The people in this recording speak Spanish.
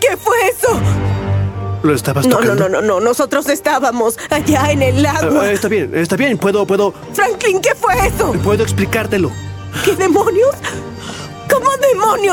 ¿Qué fue eso? ¿Lo estabas tocando? No. Nosotros estábamos allá en el lago. Está bien. Puedo... Franklin, ¿qué fue eso? Puedo explicártelo. ¿Qué demonios? ¿Cómo demonios?